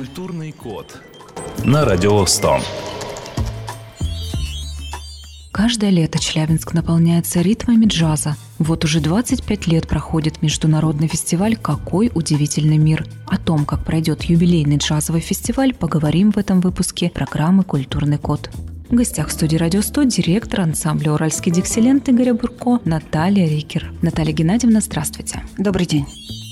Культурный код на Радио 100. Каждое лето Челябинск наполняется ритмами джаза. Вот уже 25 лет проходит международный фестиваль «Какой удивительный мир». О том, как пройдет юбилейный джазовый фестиваль, поговорим в этом выпуске программы «Культурный код». В гостях студии «Радио 100» директор ансамбля «Уральский диксиленд» Игоря Бурко Наталья Рикер. Наталья Геннадьевна, здравствуйте. Добрый день.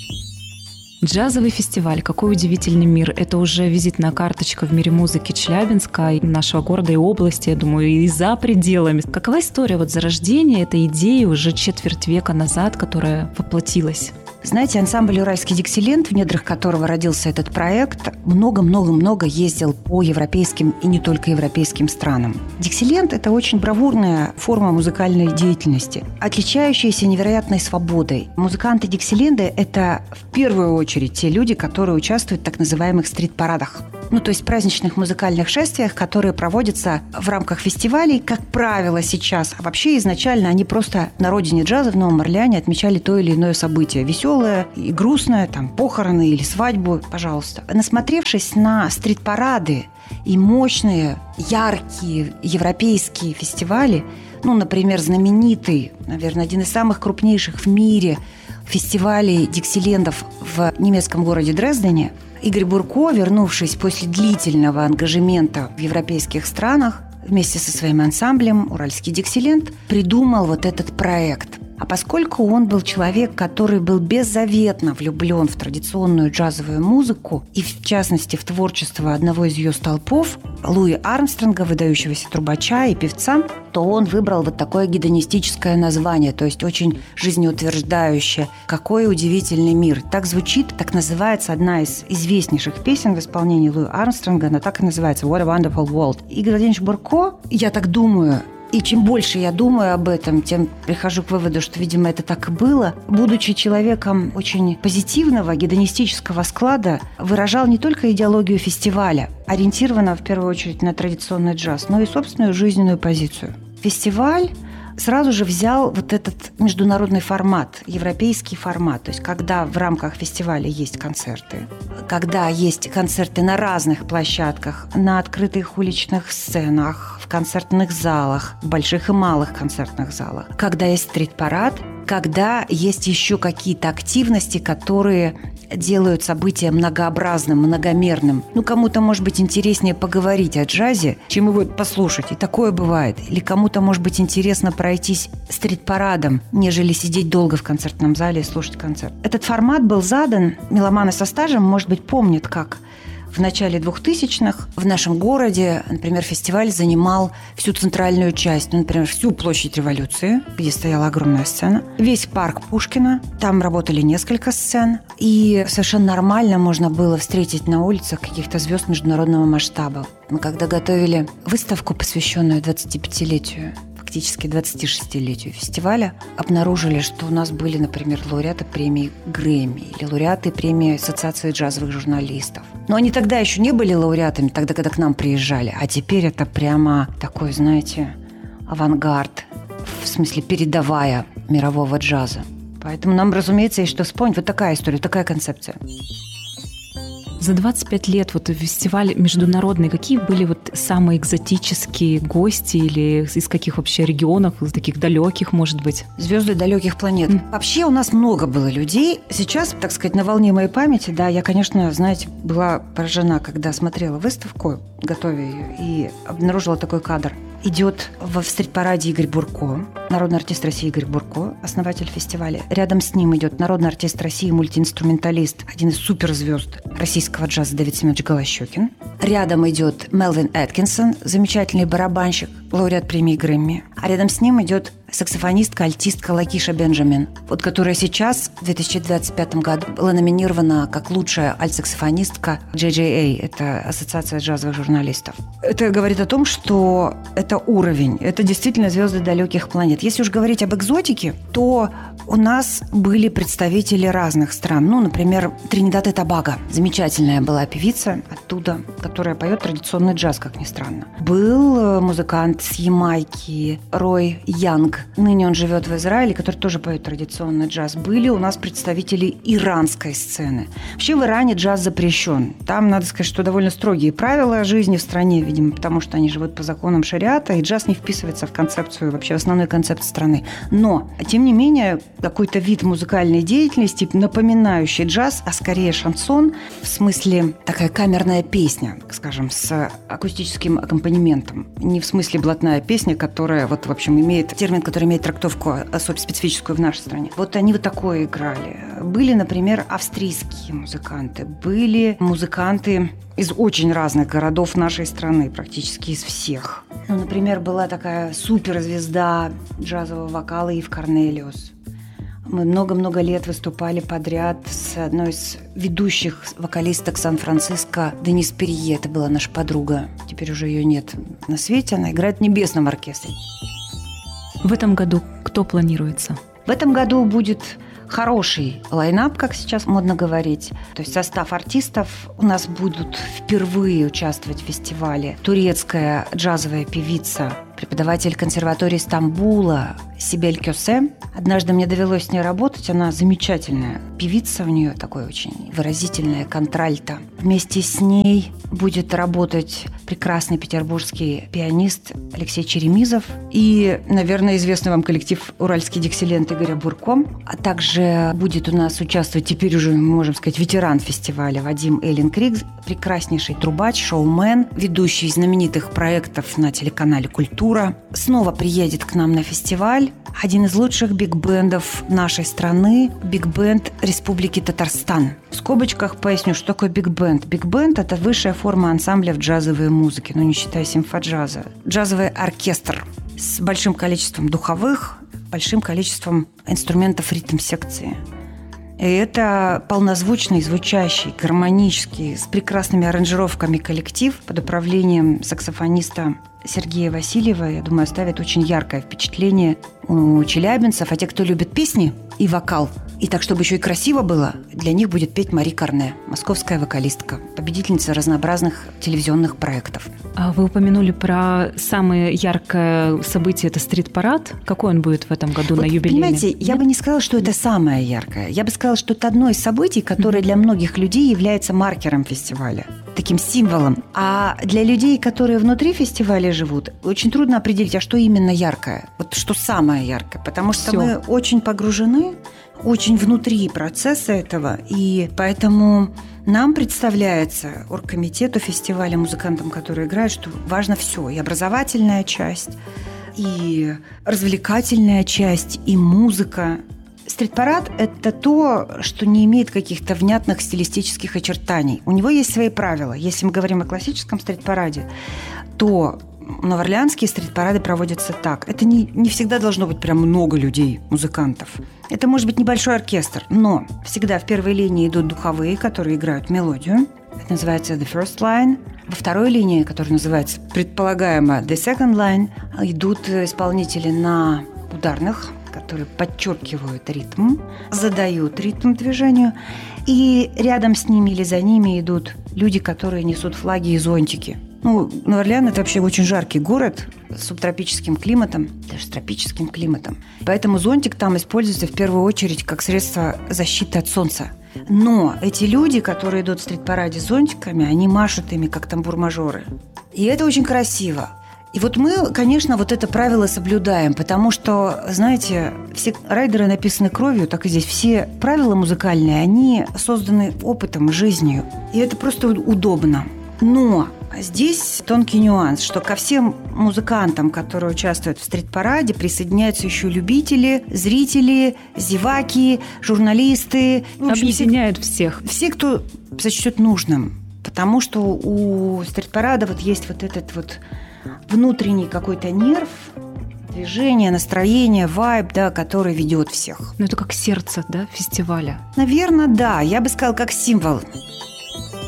Джазовый фестиваль «Какой удивительный мир» – это уже визитная карточка в мире музыки Челябинска, и нашего города и области, я думаю, и за пределами. Какова история зарождения этой идеи уже четверть века назад, которая воплотилась? Знаете, ансамбль «Уральский диксиленд», в недрах которого родился этот проект, много-много-много ездил по европейским и не только европейским странам. Диксиленд – это очень бравурная форма музыкальной деятельности, отличающаяся невероятной свободой. Музыканты диксиленда – это в первую очередь те люди, которые участвуют в так называемых стрит-парадах. То есть праздничных музыкальных шествиях, которые проводятся в рамках фестивалей, как правило, сейчас. А вообще изначально они просто на родине джаза в Новом Орлеане отмечали то или иное событие. Веселое и грустное, похороны или свадьбу, пожалуйста. Насмотревшись на стрит-парады и мощные, яркие европейские фестивали, например, знаменитый, наверное, один из самых крупнейших в мире фестивалей диксилендов в немецком городе Дрездене, Игорь Бурко, вернувшись после длительного ангажемента в европейских странах, вместе со своим ансамблем «Уральский диксиленд» придумал этот проект. А поскольку он был человек, который был беззаветно влюблен в традиционную джазовую музыку и, в частности, в творчество одного из ее столпов, Луи Армстронга, выдающегося трубача и певца, то он выбрал такое гедонистическое название, то есть очень жизнеутверждающее «Какой удивительный мир». Так звучит, так называется одна из известнейших песен в исполнении Луи Армстронга, она так и называется «What a Wonderful World». Игорь Владимирович Бурко, я так думаю, и чем больше я думаю об этом, тем прихожу к выводу, что, видимо, это так и было. Будучи человеком очень позитивного, гедонистического склада, выражал не только идеологию фестиваля, ориентированного в первую очередь на традиционный джаз, но и собственную жизненную позицию. Фестиваль сразу же взял этот международный формат, европейский формат. То есть, когда в рамках фестиваля есть концерты, когда есть концерты на разных площадках, на открытых уличных сценах, в концертных залах, в больших и малых концертных залах, когда есть стрит-парад, когда есть еще какие-то активности, которые делают события многообразным, многомерным. Кому-то, может быть, интереснее поговорить о джазе, чем его послушать. И такое бывает. Или кому-то, может быть, интересно пройтись стрит-парадом, нежели сидеть долго в концертном зале и слушать концерт. Этот формат был задан, меломаны со стажем, может быть, помнят, как в начале 2000-х в нашем городе, например, фестиваль занимал всю центральную часть, например, всю площадь Революции, где стояла огромная сцена, весь парк Пушкина, там работали несколько сцен, и совершенно нормально можно было встретить на улицах каких-то звезд международного масштаба. Мы когда готовили выставку, посвященную 25-летию, фактически 26-летию фестиваля, обнаружили, что у нас были, например, лауреаты премии Грэмми или лауреаты премии Ассоциации джазовых журналистов. Но они тогда еще не были лауреатами, тогда, когда к нам приезжали. А теперь это прямо такой, знаете, авангард, в смысле передовая мирового джаза. Поэтому нам, разумеется, есть что вспомнить. Такая история, такая концепция. За 25 лет фестиваль международный, какие были самые экзотические гости или из каких вообще регионов, из таких далеких, может быть? Звезды далеких планет. Вообще у нас много было людей. Сейчас, так сказать, на волне моей памяти, я, конечно, знаете, была поражена, когда смотрела выставку, готовя ее, и обнаружила такой кадр. Идет в стрит-параде Игорь Бурко, народный артист России Игорь Бурко, основатель фестиваля. Рядом с ним идет народный артист России, мультиинструменталист, один из суперзвезд российского джаза Давид Семенович Голощёкин. Рядом идет Мелвин Эткинсон, замечательный барабанщик, лауреат премии Грэмми. А рядом с ним идет саксофонистка, альтистка Лакиша Бенджамин, которая сейчас, в 2025 году, была номинирована как лучшая альт-саксофонистка JJA, это Ассоциация джазовых журналистов. Это говорит о том, что это уровень, это действительно звезды далеких планет. Если уж говорить об экзотике, то у нас были представители разных стран. Например, Тринидад и Тобаго. Замечательная была певица, оттуда, которая поет традиционный джаз, как ни странно. Был музыкант с Ямайки Рой Янг. Ныне он живет в Израиле, который тоже поет традиционный джаз. Были у нас представители иранской сцены. Вообще в Иране джаз запрещен. Там, надо сказать, что довольно строгие правила жизни в стране, видимо, потому что они живут по законам шариата, и джаз не вписывается в концепцию, вообще в основной концепт страны. Но, тем не менее, какой-то вид музыкальной деятельности, напоминающий джаз, а скорее шансон, в смысле такая камерная песня, скажем, с акустическим аккомпанементом. Не в смысле блатная песня, которая, вот, в общем, имеет термин, который имеет трактовку особо специфическую в нашей стране. Вот они вот такое играли. Были, например, австрийские музыканты, были музыканты из очень разных городов нашей страны, практически из всех. Ну, например, была такая суперзвезда джазового вокала Ив Корнелиус. Мы много-много лет выступали подряд с одной из ведущих вокалисток Сан-Франциско, Денис Перье. Это была наша подруга. Теперь уже ее нет на свете. Она играет в небесном оркестре. В этом году кто планируется? В этом году будет хороший лайнап, как сейчас модно говорить. То есть состав артистов. У нас будут впервые участвовать в фестивале турецкая джазовая певица, преподаватель консерватории Стамбула Сибель Кёсе. Однажды мне довелось с ней работать. Она замечательная певица, у нее такое очень выразительное контральто. Вместе с ней будет работать прекрасный петербургский пианист Алексей Черемизов и, наверное, известный вам коллектив «Уральский диксилент» Игоря Бурко. А также будет у нас участвовать теперь уже, можем сказать, ветеран фестиваля Вадим Эллинкриг, прекраснейший трубач, шоумен, ведущий знаменитых проектов на телеканале «Культура». Снова приедет к нам на фестиваль один из лучших биг-бендов нашей страны, биг-бенд Республики Татарстан. В скобочках поясню, что такое биг-бенд. Биг-бенд – это высшая форма ансамбля в джазовой музыке, но не считая симфоджаза. Джазовый оркестр с большим количеством духовых, большим количеством инструментов ритм-секции. И это полнозвучный, звучащий, гармонический, с прекрасными аранжировками коллектив под управлением саксофониста Сергея Васильева, я думаю, оставит очень яркое впечатление у челябинцев. А те, кто любит песни и вокал, и так, чтобы еще и красиво было, для них будет петь Мари Карне, московская вокалистка, победительница разнообразных телевизионных проектов. А вы упомянули про самое яркое событие – это стрит-парад. Какой он будет в этом году на юбилейный? Понимаете, я бы не сказала, что это самое яркое. Я бы сказала, что это одно из событий, которое для многих людей является маркером фестиваля, таким символом. А для людей, которые внутри фестиваля живут, очень трудно определить, а что именно яркое, вот что самое яркое, потому что мы очень погружены, очень внутри процесса этого, и поэтому нам представляется, оргкомитету фестиваля, музыкантам, которые играют, что важно все, и образовательная часть, и развлекательная часть, и музыка. Стрит-парад – это то, что не имеет каких-то внятных стилистических очертаний. У него есть свои правила. Если мы говорим о классическом стрит-параде, то новоорлеанские стрит-парады проводятся так. Это не всегда должно быть прям много людей, музыкантов. Это может быть небольшой оркестр, но всегда в первой линии идут духовые, которые играют мелодию. Это называется the first line. Во второй линии, которая называется предполагаемо the second line, идут исполнители на ударных, которые подчеркивают ритм, задают ритм движению. И рядом с ними или за ними идут люди, которые несут флаги и зонтики. Новоорлеан – это вообще очень жаркий город с субтропическим климатом, даже с тропическим климатом. Поэтому зонтик там используется в первую очередь как средство защиты от солнца. Но эти люди, которые идут в стрит-параде с зонтиками, они машут ими, как тамбур-мажоры. И это очень красиво. И вот мы, конечно, вот это правило соблюдаем, потому что, знаете, все райдеры написаны кровью, так и здесь. Все правила музыкальные, они созданы опытом, жизнью. И это просто удобно. Но здесь тонкий нюанс, что ко всем музыкантам, которые участвуют в стрит-параде, присоединяются еще любители, зрители, зеваки, журналисты. Объединяют всех. Все, кто сочтет нужным. Потому что у стрит-парада вот есть вот этот вот внутренний какой-то нерв, движение, настроение, вайб, да, который ведет всех. Это как сердце, да, фестиваля? Наверное, да. Я бы сказала, как символ.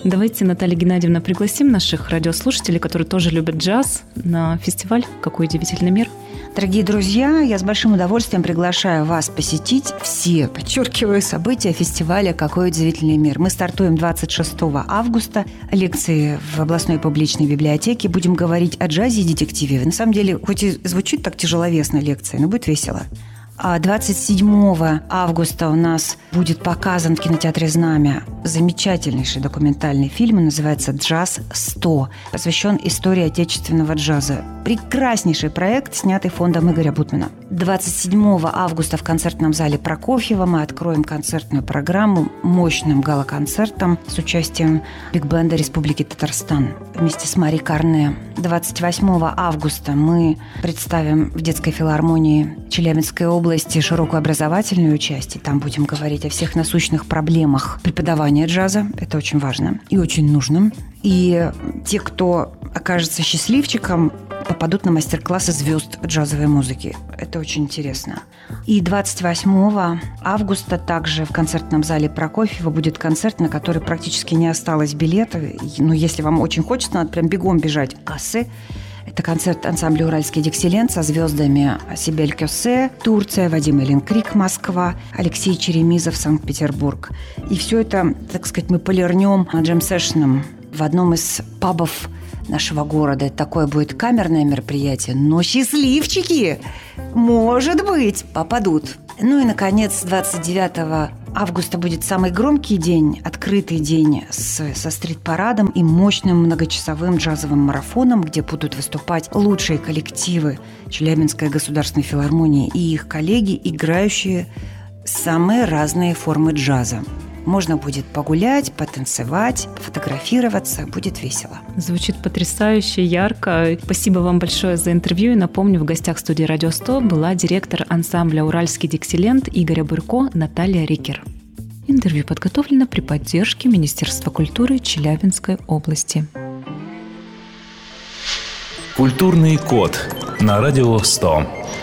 Давайте, Наталья Геннадьевна, пригласим наших радиослушателей, которые тоже любят джаз, на фестиваль «Какой удивительный мир». Дорогие друзья, я с большим удовольствием приглашаю вас посетить все, подчеркиваю, события фестиваля «Какой удивительный мир». Мы стартуем 26 августа. Лекции в областной публичной библиотеке. Будем говорить о джазе и детективе. На самом деле, хоть и звучит так тяжеловесно лекция, но будет весело. А 27 августа у нас будет показан в кинотеатре «Знамя» замечательнейший документальный фильм, называется «Джаз 100», посвящен истории отечественного джаза. Прекраснейший проект, снятый фондом Игоря Бутмана. 27 августа в концертном зале Прокофьева мы откроем концертную программу мощным гала-концертом с участием биг-бенда Республики Татарстан вместе с Мари Карне. 28 августа мы представим в детской филармонии Челябинской области широкую образовательную часть, и там будем говорить о всех насущных проблемах преподавания джаза. Это очень важно и очень нужно. И те, кто окажется счастливчиком, попадут на мастер-классы звезд джазовой музыки. Это очень интересно. И 28 августа также в концертном зале Прокофьева будет концерт, на который практически не осталось билетов. Но если вам очень хочется, надо прям бегом бежать в кассы. Это концерт ансамбля «Уральский диксиленд» со звездами Сибель Кёсе, Турция, Вадим Эленкрик, Москва, Алексей Черемизов, Санкт-Петербург. И все это, так сказать, мы полирнем джем-сэшеном в одном из пабов нашего города. Это такое будет камерное мероприятие, но счастливчики, может быть, попадут. Ну и, наконец, 29 августа будет самый громкий день, открытый день со стрит-парадом и мощным многочасовым джазовым марафоном, где будут выступать лучшие коллективы Челябинской государственной филармонии и их коллеги, играющие самые разные формы джаза. Можно будет погулять, потанцевать, фотографироваться. Будет весело. Звучит потрясающе, ярко. Спасибо вам большое за интервью. И напомню, в гостях студии «Радио 100» была директор ансамбля «Уральский диксиленд» Игоря Бурько Наталья Рикер. Интервью подготовлено при поддержке Министерства культуры Челябинской области. Культурный код на Радио 100.